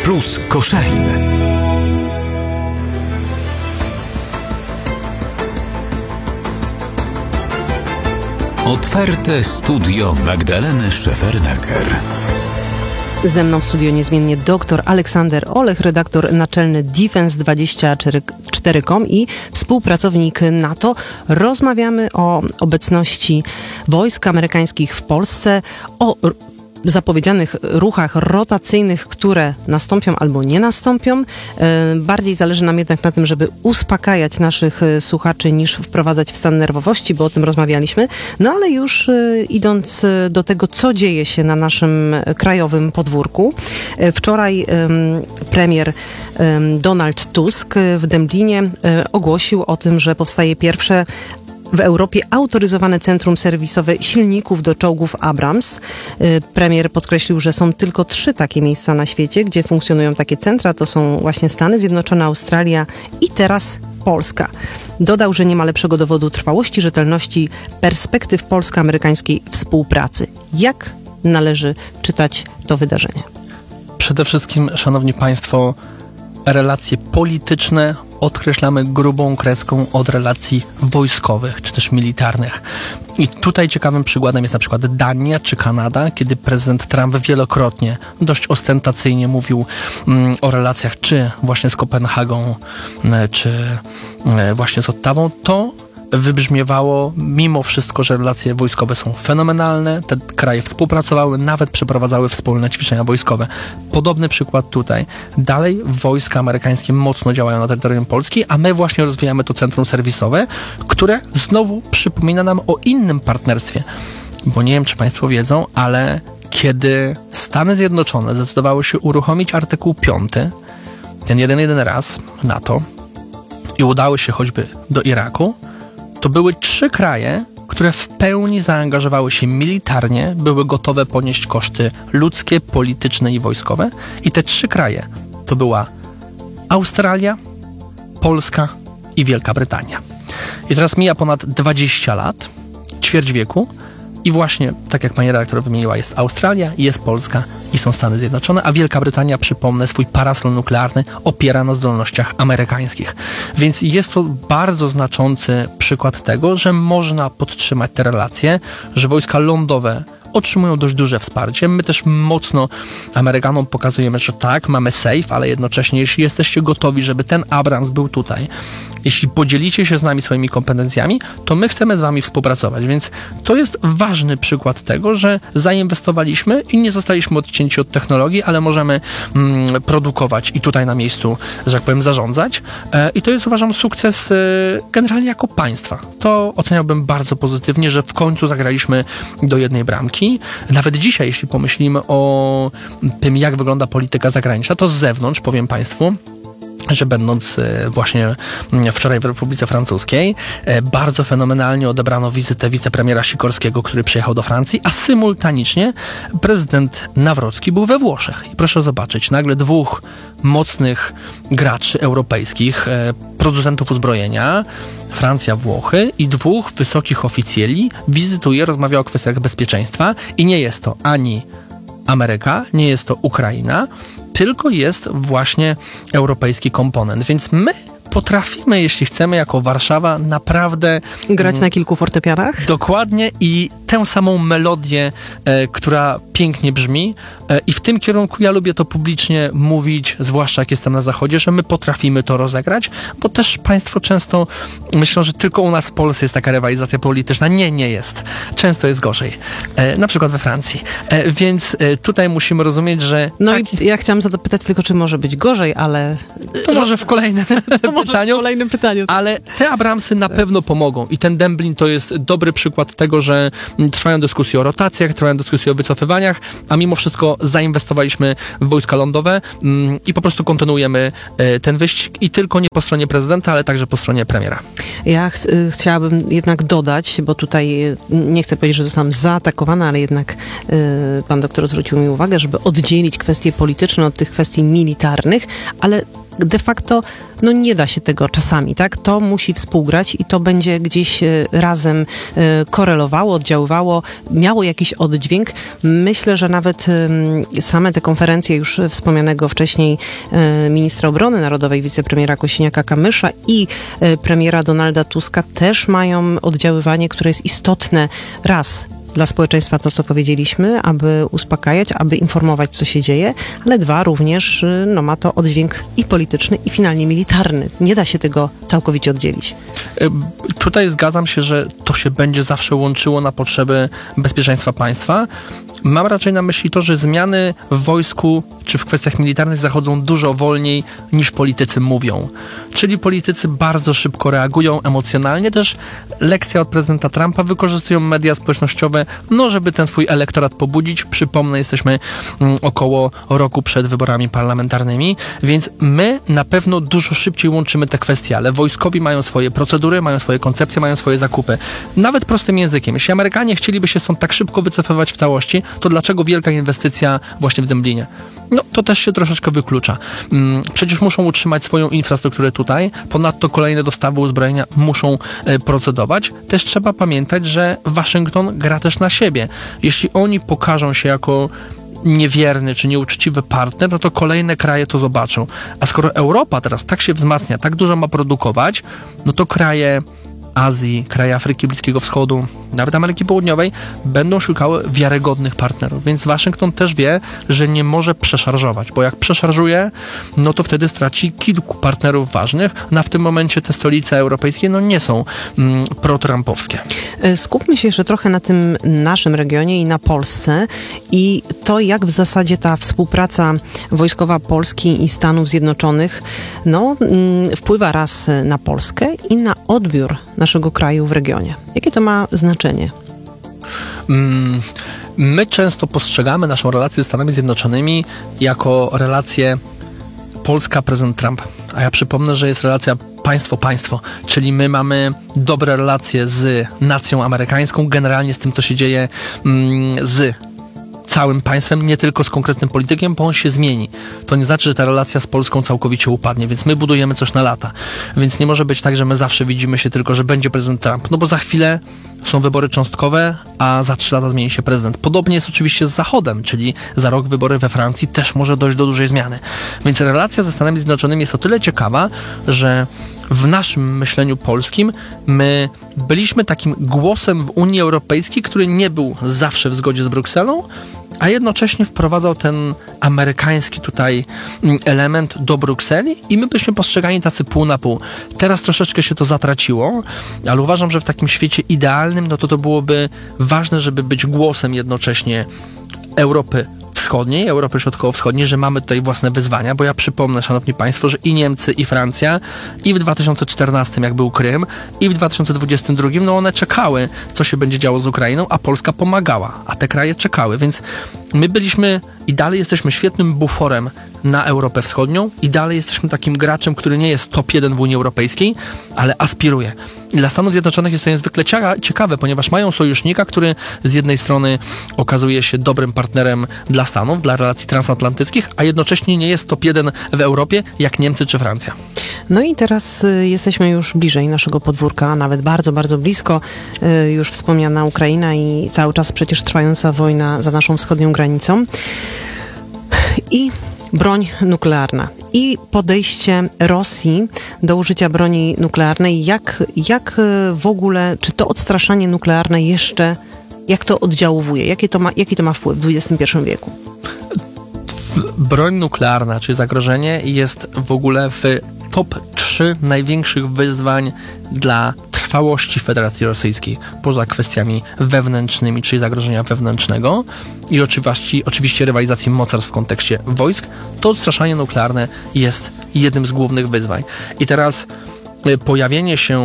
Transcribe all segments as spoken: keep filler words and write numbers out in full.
plus Koszalin. Otwarte studio Magdaleny Szefernaker. Ze mną w studio niezmiennie dr Aleksander Olech, redaktor naczelny Defense dwadzieścia cztery kropka com i współpracownik NATO. Rozmawiamy o obecności wojsk amerykańskich w Polsce, o zapowiedzianych ruchach rotacyjnych, które nastąpią albo nie nastąpią. Bardziej zależy nam jednak na tym, żeby uspokajać naszych słuchaczy, niż wprowadzać w stan nerwowości, bo o tym rozmawialiśmy. No ale już idąc do tego, co dzieje się na naszym krajowym podwórku. Wczoraj premier Donald Tusk w Dęblinie ogłosił o tym, że powstaje pierwsze w Europie autoryzowane centrum serwisowe silników do czołgów Abrams. Premier podkreślił, że są tylko trzy takie miejsca na świecie, gdzie funkcjonują takie centra. To są właśnie Stany Zjednoczone, Australia i teraz Polska. Dodał, że nie ma lepszego dowodu trwałości, rzetelności, perspektyw polsko-amerykańskiej współpracy. Jak należy czytać to wydarzenie? Przede wszystkim, szanowni państwo, relacje polityczne odkreślamy grubą kreską od relacji wojskowych, czy też militarnych. I tutaj ciekawym przykładem jest na przykład Dania czy Kanada, kiedy prezydent Trump wielokrotnie, dość ostentacyjnie mówił mm, o relacjach czy właśnie z Kopenhagą, czy e, właśnie z Ottawą, to wybrzmiewało mimo wszystko, że relacje wojskowe są fenomenalne. Te kraje współpracowały, nawet przeprowadzały wspólne ćwiczenia wojskowe. Podobny przykład tutaj. Dalej wojska amerykańskie mocno działają na terytorium Polski, a my właśnie rozwijamy to centrum serwisowe, które znowu przypomina nam o innym partnerstwie. Bo nie wiem, czy państwo wiedzą, ale kiedy Stany Zjednoczone zdecydowały się uruchomić artykuł piąty, ten jeden, jeden raz NATO, i udały się choćby do Iraku, to były trzy kraje, które w pełni zaangażowały się militarnie, były gotowe ponieść koszty ludzkie, polityczne i wojskowe. I te trzy kraje to była Australia, Polska i Wielka Brytania. I teraz mija ponad dwadzieścia lat, ćwierć wieku, i właśnie, tak jak pani redaktor wymieniła, jest Australia, jest Polska i są Stany Zjednoczone, a Wielka Brytania, przypomnę, swój parasol nuklearny opiera na zdolnościach amerykańskich. Więc jest to bardzo znaczący przykład tego, że można podtrzymać te relacje, że wojska lądowe otrzymują dość duże wsparcie. My też mocno Amerykanom pokazujemy, że tak, mamy safe, ale jednocześnie, jeśli jesteście gotowi, żeby ten Abrams był tutaj, jeśli podzielicie się z nami swoimi kompetencjami, to my chcemy z wami współpracować. Więc to jest ważny przykład tego, że zainwestowaliśmy i nie zostaliśmy odcięci od technologii, ale możemy mm, produkować i tutaj na miejscu, że tak powiem, zarządzać. E, I to jest, uważam, sukces e, generalnie jako państwa. To oceniałbym bardzo pozytywnie, że w końcu zagraliśmy do jednej bramki. Nawet dzisiaj, jeśli pomyślimy o tym, jak wygląda polityka zagraniczna, to z zewnątrz, powiem państwu, że będąc właśnie wczoraj w Republice Francuskiej, bardzo fenomenalnie odebrano wizytę wicepremiera Sikorskiego, który przyjechał do Francji, a symultanicznie prezydent Nawrocki był we Włoszech. I proszę zobaczyć, nagle dwóch mocnych graczy europejskich, producentów uzbrojenia, Francja, Włochy, i dwóch wysokich oficjeli wizytuje, rozmawia o kwestiach bezpieczeństwa i nie jest to ani Ameryka, nie jest to Ukraina, tylko jest właśnie europejski komponent. Więc my potrafimy, jeśli chcemy, jako Warszawa naprawdę grać m- na kilku fortepianach? Dokładnie, i tę samą melodię, e, która pięknie brzmi, e, i w tym kierunku ja lubię to publicznie mówić, zwłaszcza jak jestem na zachodzie, że my potrafimy to rozegrać, bo też państwo często myślą, że tylko u nas w Polsce jest taka rywalizacja polityczna. Nie, nie jest. Często jest gorzej. E, na przykład we Francji. E, więc e, tutaj musimy rozumieć, że... No taki... i ja chciałam zapytać tylko, czy może być gorzej, ale... To może w kolejnym pytaniu. W kolejnym pytaniu. Ale te Abramsy na pewno pomogą i ten Dęblin to jest dobry przykład tego, że trwają dyskusje o rotacjach, trwają dyskusje o wycofywaniach, a mimo wszystko zainwestowaliśmy w wojska lądowe mm, i po prostu kontynuujemy y, ten wyścig, i tylko nie po stronie prezydenta, ale także po stronie premiera. Ja ch- chciałabym jednak dodać, bo tutaj nie chcę powiedzieć, że zostałam zaatakowana, ale jednak y, pan doktor zwrócił mi uwagę, żeby oddzielić kwestie polityczne od tych kwestii militarnych, ale de facto no nie da się tego czasami, tak? To musi współgrać i to będzie gdzieś e, razem e, korelowało, oddziaływało, miało jakiś oddźwięk. Myślę, że nawet e, same te konferencje już wspomnianego wcześniej e, ministra obrony narodowej, wicepremiera Kosiniaka-Kamysza i e, premiera Donalda Tuska też mają oddziaływanie, które jest istotne. Raz, dla społeczeństwa to, co powiedzieliśmy, aby uspokajać, aby informować, co się dzieje, ale dwa, również no, ma to oddźwięk i polityczny, i finalnie militarny. Nie da się tego całkowicie oddzielić. Tutaj zgadzam się, że to się będzie zawsze łączyło na potrzeby bezpieczeństwa państwa. Mam raczej na myśli to, że zmiany w wojsku czy w kwestiach militarnych zachodzą dużo wolniej niż politycy mówią. Czyli politycy bardzo szybko reagują emocjonalnie. Też lekcja od prezydenta Trumpa, wykorzystują media społecznościowe, no żeby ten swój elektorat pobudzić. Przypomnę, jesteśmy mm, około roku przed wyborami parlamentarnymi, więc my na pewno dużo szybciej łączymy te kwestie, ale wojskowi mają swoje procedury, mają swoje koncepcje, mają swoje zakupy. Nawet prostym językiem. Jeśli Amerykanie chcieliby się stąd tak szybko wycofywać w całości, to dlaczego wielka inwestycja właśnie w Dęblinie? No, to też się troszeczkę wyklucza. Przecież muszą utrzymać swoją infrastrukturę tutaj, ponadto kolejne dostawy uzbrojenia muszą e, procedować. Też trzeba pamiętać, że Waszyngton gra też na siebie. Jeśli oni pokażą się jako niewierny czy nieuczciwy partner, no to kolejne kraje to zobaczą. A skoro Europa teraz tak się wzmacnia, tak dużo ma produkować, no to kraje Azji, kraje Afryki, Bliskiego Wschodu, nawet Ameryki Południowej będą szukały wiarygodnych partnerów, więc Waszyngton też wie, że nie może przeszarżować, bo jak przeszarżuje, no to wtedy straci kilku partnerów ważnych, no a w tym momencie te stolice europejskie no nie są mm, pro-trumpowskie. Skupmy się jeszcze trochę na tym naszym regionie i na Polsce i to, jak w zasadzie ta współpraca wojskowa Polski i Stanów Zjednoczonych no, mm, wpływa raz na Polskę i na odbiór naszego kraju w regionie. Jakie to ma znaczenie? Mm, my często postrzegamy naszą relację ze Stanami Zjednoczonymi jako relację Polska-prezydent Trump. A ja przypomnę, że jest relacja państwo-państwo, czyli my mamy dobre relacje z nacją amerykańską, generalnie z tym, co się dzieje mm, z całym państwem, nie tylko z konkretnym politykiem, bo on się zmieni. To nie znaczy, że ta relacja z Polską całkowicie upadnie, więc my budujemy coś na lata. Więc nie może być tak, że my zawsze widzimy się tylko, że będzie prezydent Trump, no bo za chwilę są wybory cząstkowe, a za trzy lata zmieni się prezydent. Podobnie jest oczywiście z Zachodem, czyli za rok wybory we Francji też może dojść do dużej zmiany. Więc relacja ze Stanami Zjednoczonymi jest o tyle ciekawa, że w naszym myśleniu polskim my byliśmy takim głosem w Unii Europejskiej, który nie był zawsze w zgodzie z Brukselą, a jednocześnie wprowadzał ten amerykański tutaj element do Brukseli i my byliśmy postrzegani tacy pół na pół. Teraz troszeczkę się to zatraciło, ale uważam, że w takim świecie idealnym, no to to byłoby ważne, żeby być głosem jednocześnie Europy Wschodniej, Europy Środkowo-Wschodniej, że mamy tutaj własne wyzwania, bo ja przypomnę, szanowni państwo, że i Niemcy, i Francja, i w dwa tysiące czternastym, jak był Krym, i w dwa tysiące dwudziestym drugim, no one czekały, co się będzie działo z Ukrainą, a Polska pomagała, a te kraje czekały, więc my byliśmy i dalej jesteśmy świetnym buforem na Europę Wschodnią i dalej jesteśmy takim graczem, który nie jest top jeden w Unii Europejskiej, ale aspiruje. I dla Stanów Zjednoczonych jest to niezwykle ciekawe, ponieważ mają sojusznika, który z jednej strony okazuje się dobrym partnerem dla Stanów, dla relacji transatlantyckich, a jednocześnie nie jest top jeden w Europie, jak Niemcy czy Francja. No i teraz y, jesteśmy już bliżej naszego podwórka, nawet bardzo, bardzo blisko. Y, już wspomniana Ukraina i cały czas przecież trwająca wojna za naszą wschodnią granicą. I broń nuklearna. I podejście Rosji do użycia broni nuklearnej. Jak, jak w ogóle, czy to odstraszanie nuklearne jeszcze, jak to oddziałuje? Jakie to ma, jaki to ma wpływ w dwudziestym pierwszym wieku? Broń nuklearna, czyli zagrożenie, jest w ogóle w top trzy największych wyzwań dla trwałości Federacji Rosyjskiej, poza kwestiami wewnętrznymi, czyli zagrożenia wewnętrznego i oczywiście, oczywiście rywalizacji mocarstw w kontekście wojsk, to odstraszanie nuklearne jest jednym z głównych wyzwań. I teraz pojawienie się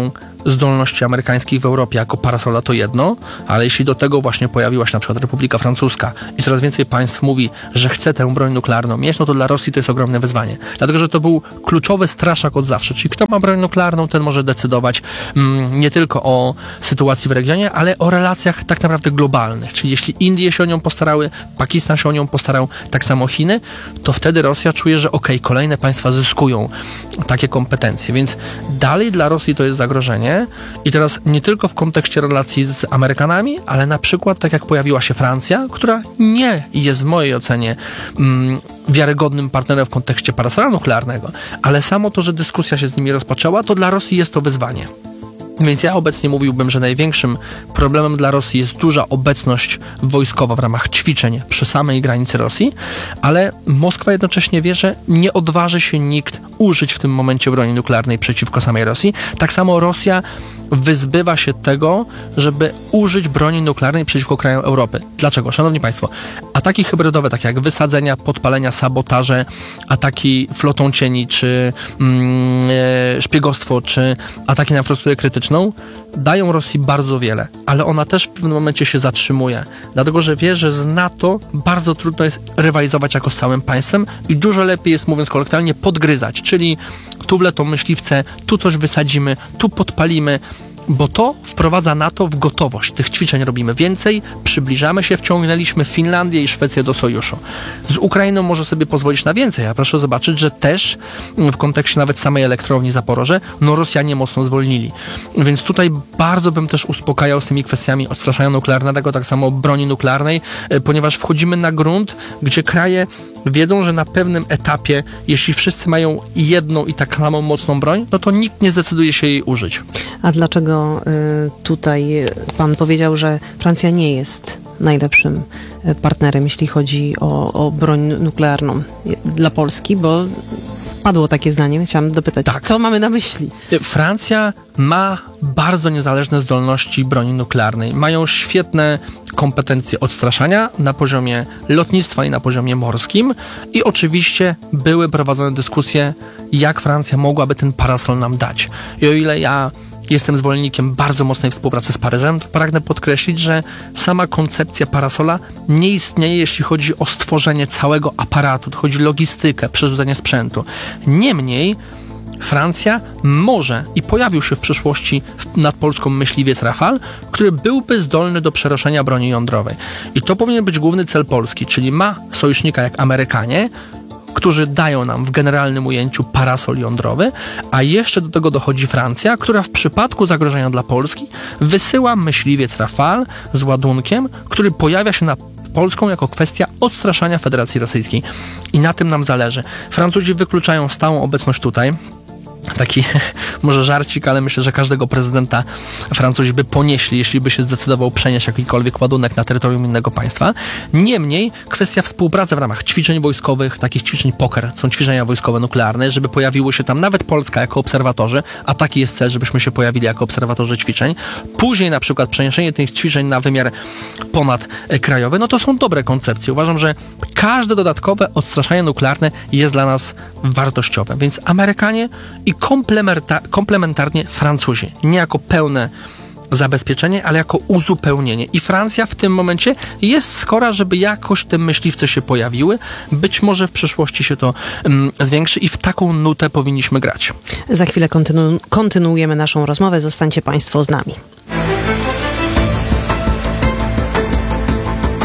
zdolności amerykańskich w Europie jako parasola to jedno, ale jeśli do tego właśnie pojawiła się na przykład Republika Francuska i coraz więcej państw mówi, że chce tę broń nuklearną mieć, no to dla Rosji to jest ogromne wyzwanie. Dlatego, że to był kluczowy straszak od zawsze, czyli kto ma broń nuklearną, ten może decydować mm, nie tylko o sytuacji w regionie, ale o relacjach tak naprawdę globalnych. Czyli jeśli Indie się o nią postarały, Pakistan się o nią postarał, tak samo Chiny, to wtedy Rosja czuje, że okej, okay, kolejne państwa zyskują takie kompetencje. Więc dalej dla Rosji to jest zagrożenie i teraz nie tylko w kontekście relacji z Amerykanami, ale na przykład tak jak pojawiła się Francja, która nie jest w mojej ocenie mm, wiarygodnym partnerem w kontekście parasola nuklearnego, ale samo to, że dyskusja się z nimi rozpoczęła, to dla Rosji jest to wyzwanie. Więc ja obecnie mówiłbym, że największym problemem dla Rosji jest duża obecność wojskowa w ramach ćwiczeń przy samej granicy Rosji, ale Moskwa jednocześnie wie, że nie odważy się nikt użyć w tym momencie broni nuklearnej przeciwko samej Rosji. Tak samo Rosja wyzbywa się tego, żeby użyć broni nuklearnej przeciwko krajom Europy. Dlaczego? Szanowni Państwo, ataki hybrydowe, takie jak wysadzenia, podpalenia, sabotaże, ataki flotą cieni, czy mm, e, szpiegostwo, czy ataki na infrastrukturę krytyczną, dają Rosji bardzo wiele, ale ona też w pewnym momencie się zatrzymuje, dlatego że wie, że z NATO bardzo trudno jest rywalizować jako z całym państwem i dużo lepiej jest, mówiąc kolokwialnie, podgryzać, czyli tu wlecą myśliwce, tu coś wysadzimy, tu podpalimy, bo to wprowadza NATO w gotowość. Tych ćwiczeń robimy więcej, przybliżamy się, wciągnęliśmy Finlandię i Szwecję do sojuszu. Z Ukrainą może sobie pozwolić na więcej, a proszę zobaczyć, że też w kontekście nawet samej elektrowni Zaporoże, no Rosjanie mocno zwolnili. Więc tutaj bardzo bym też uspokajał z tymi kwestiami odstraszania nuklearnego, tak samo broni nuklearnej, ponieważ wchodzimy na grunt, gdzie kraje wiedzą, że na pewnym etapie, jeśli wszyscy mają jedną i tak samą mocną broń, no to nikt nie zdecyduje się jej użyć. A dlaczego y, tutaj pan powiedział, że Francja nie jest najlepszym partnerem, jeśli chodzi o, o broń nuklearną dla Polski, bo padło takie zdanie, chciałam dopytać, tak. Co mamy na myśli? Francja ma bardzo niezależne zdolności broni nuklearnej. Mają świetne kompetencje odstraszania na poziomie lotnictwa i na poziomie morskim i oczywiście były prowadzone dyskusje, jak Francja mogłaby ten parasol nam dać. I o ile ja jestem zwolennikiem bardzo mocnej współpracy z Paryżem, to pragnę podkreślić, że sama koncepcja parasola nie istnieje, jeśli chodzi o stworzenie całego aparatu, to chodzi o logistykę, przerzucenie sprzętu. Niemniej Francja może i pojawił się w przyszłości nad Polską myśliwiec Rafale, który byłby zdolny do przenoszenia broni jądrowej. I to powinien być główny cel Polski, czyli ma sojusznika jak Amerykanie, którzy dają nam w generalnym ujęciu parasol jądrowy, a jeszcze do tego dochodzi Francja, która w przypadku zagrożenia dla Polski wysyła myśliwiec Rafale z ładunkiem, który pojawia się na Polską jako kwestia odstraszania Federacji Rosyjskiej. I na tym nam zależy. Francuzi wykluczają stałą obecność tutaj. Taki może żarcik, ale myślę, że każdego prezydenta Francuzi by ponieśli, jeśli by się zdecydował przenieść jakikolwiek ładunek na terytorium innego państwa. Niemniej kwestia współpracy w ramach ćwiczeń wojskowych, takich ćwiczeń poker, są ćwiczenia wojskowe nuklearne, żeby pojawiło się tam nawet Polska jako obserwatorzy, a taki jest cel, żebyśmy się pojawili jako obserwatorzy ćwiczeń. Później na przykład przeniesienie tych ćwiczeń na wymiar ponadkrajowy, no to są dobre koncepcje. Uważam, że każde dodatkowe odstraszanie nuklearne jest dla nas wartościowe, więc Amerykanie i komplementa- komplementarnie Francuzi. Nie jako pełne zabezpieczenie, ale jako uzupełnienie. I Francja w tym momencie jest skora, żeby jakoś te myśliwce się pojawiły. Być może w przyszłości się to um, zwiększy i w taką nutę powinniśmy grać. Za chwilę kontynu- kontynuujemy naszą rozmowę. Zostańcie Państwo z nami.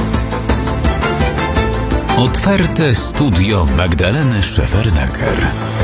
Otwarte studio Magdaleny Szefernaker.